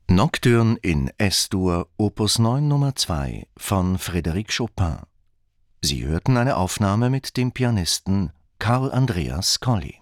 Nocturne in Es-Dur, Opus 9 Nr. 2 von Frédéric Chopin. Sie hörten eine Aufnahme mit dem Pianisten Carl Andreas Colli.